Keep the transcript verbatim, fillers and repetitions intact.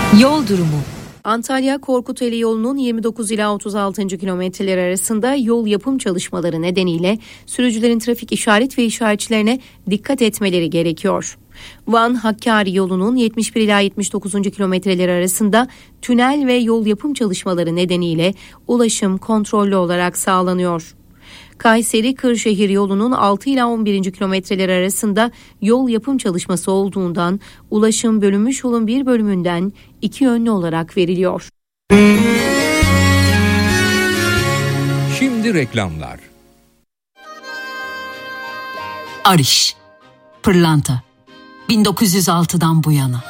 Yol durumu. Antalya Korkuteli yolunun yirmi dokuz ila otuz altıncı kilometreler arasında yol yapım çalışmaları nedeniyle sürücülerin trafik işaret ve işaretçilerine dikkat etmeleri gerekiyor. Van-Hakkari yolunun yetmiş bir ila yetmiş dokuzuncu kilometreler arasında tünel ve yol yapım çalışmaları nedeniyle ulaşım kontrollü olarak sağlanıyor. Kayseri-Kırşehir yolunun altı ila on birinci kilometreler arasında yol yapım çalışması olduğundan ulaşım bölünmüş yolun bir bölümünden iki yönlü olarak veriliyor. Şimdi reklamlar. Ariş, pırlanta, bin dokuz yüz altıdan bu yana.